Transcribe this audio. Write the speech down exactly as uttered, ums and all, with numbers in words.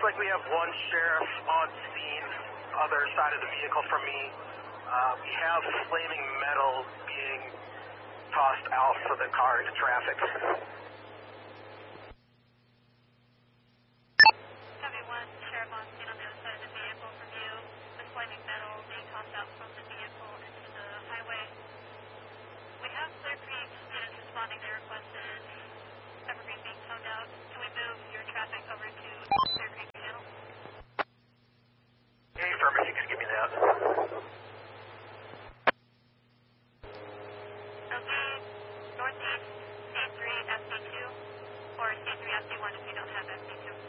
like we have one sheriff on scene, other side of the vehicle from me. Uh, we have flaming metal being tossed out of the car into traffic. Heavy one, sheriff on scene on the other side of the vehicle from you. With flaming metal being tossed out from the vehicle into the highway. We have Clear Creek students responding to requested Evergreen being toned out. Can we move your traffic over to Clear Creek Channel? Hey, Firma, you can give me that. It'll be northeast C three F D two or C three F D one if you don't have F D two.